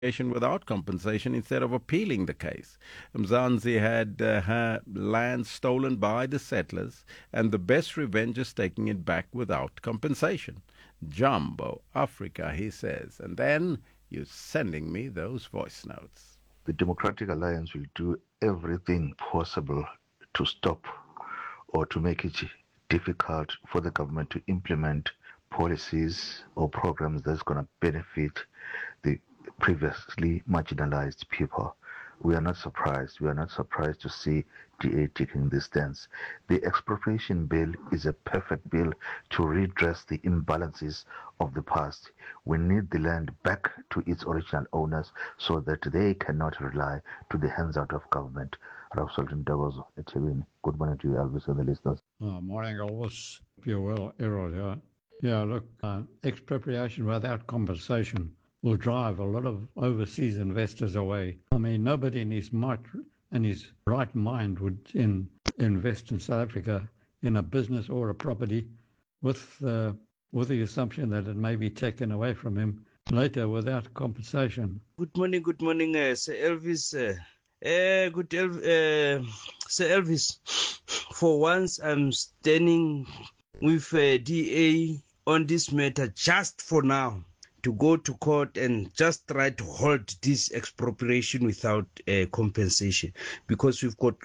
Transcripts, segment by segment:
without compensation instead of appealing the case. Mzansi had her land stolen by the settlers, and the best revenge is taking it back without compensation. Jumbo Africa, he says. And then you're sending me those voice notes. The Democratic Alliance will do everything possible to stop or to make it difficult for the government to implement policies or programs that's going to benefit the previously marginalized people. We are not surprised. We are not surprised to see DA taking this stance. The expropriation bill is a perfect bill to redress the imbalances of the past. We need the land back to its original owners so that they cannot rely to the hands out of government. Ralph Sultan Dagozo, Etiwin. Good morning to you, Elvis, and the listeners. Morning, Elvis. Hope you're well, Errol here. Yeah, look, expropriation without compensation will drive a lot of overseas investors away. I mean, nobody in his right mind would invest in South Africa in a business or a property with the assumption that it may be taken away from him later without compensation. Good morning, Sir Elvis. Sir Elvis. For once, I'm standing with DA on this matter just for now, to go to court and just try to halt this expropriation without compensation, because we've got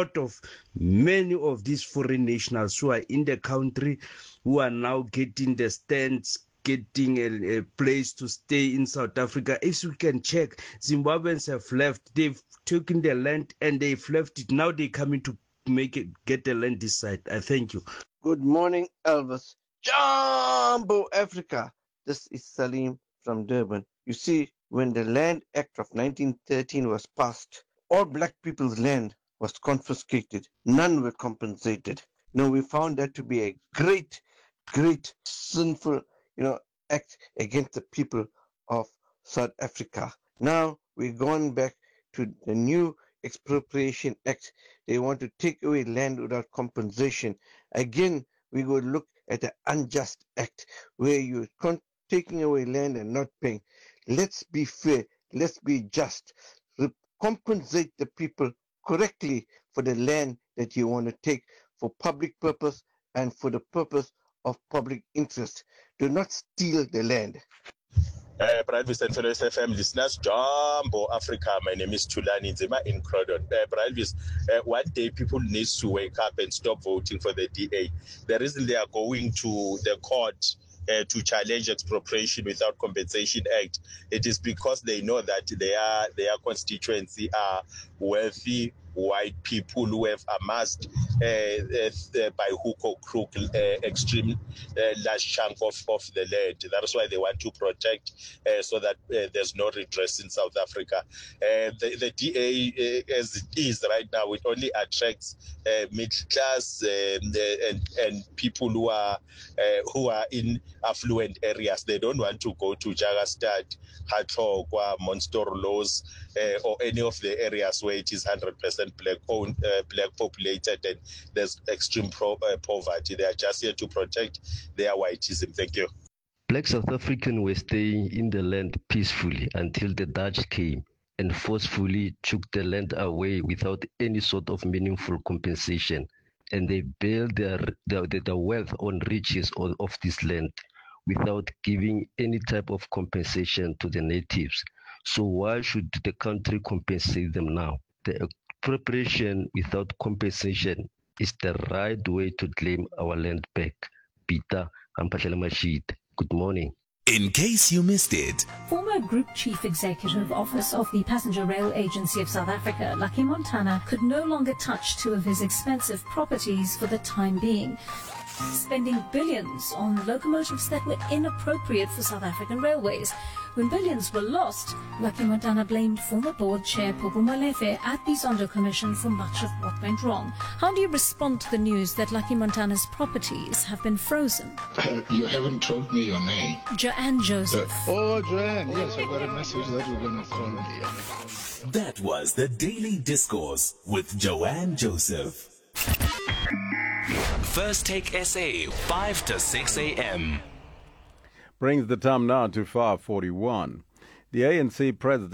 many of these foreign nationals who are in the country who are now getting the stands, getting a place to stay in South Africa. If we can check, Zimbabweans have left. They've taken their land and they've left it. Now they're coming to get the land this side. I thank you. Good morning, Elvis. Jumbo Africa. This is Salim from Durban. You see, when the Land Act of 1913 was passed, all black people's land was confiscated. None were compensated. Now, we found that to be a great, great sinful, act against the people of South Africa. Now, we're going back to the new Expropriation Act. They want to take away land without compensation. Again, we will look at the Unjust Act, where you're taking away land and not paying. Let's be fair. Let's be just. Compensate the people correctly for the land that you want to take for public purpose and for the purpose of public interest. Do not steal the land. Brian Vista and fellow SFM listeners, Jumbo Africa. My name is Tulani Nzima in Croydon. Brian Vista, one day people need to wake up and stop voting for the DA. The reason they are going to the court to challenge expropriation without compensation act, it is because they know that their constituency are wealthy white people who have amassed by hook or crook extreme large chunk of the land. That is why they want to protect so that there's no redress in South Africa. The DA, as it is right now, it only attracts middle class and people who are in affluent areas. They don't want to go to Jagastad, Hatlokwa, Monsterlos, or any of the areas where it is 100% black populated and there's extreme poverty. They are just here to protect their whiteism. Thank you. Black South Africans were staying in the land peacefully until the Dutch came and forcefully took the land away without any sort of meaningful compensation. And they built the wealth on riches of this land without giving any type of compensation to the natives. So why should the country compensate them now? The expropriation without compensation is the right way to claim our land back. Peter Ampashele Mashid. Good morning. In case you missed it, former Group Chief Executive Office of the Passenger Rail Agency of South Africa, Lucky Montana, could no longer touch two of his expensive properties for the time being, spending billions on locomotives that were inappropriate for South African railways. When billions were lost, Lucky Montana blamed former board chair Popo Molefe at the Zondo Commission for much of what went wrong. How do you respond to the news that Lucky Montana's properties have been frozen? You haven't told me your name. Joanne Joseph. Oh, Joanne, yes, I got a message that you're going to call me. That was the Daily Discourse with Joanne Joseph. First Take SA, 5 to 6 a.m. Brings the time now to 5:41. The ANC president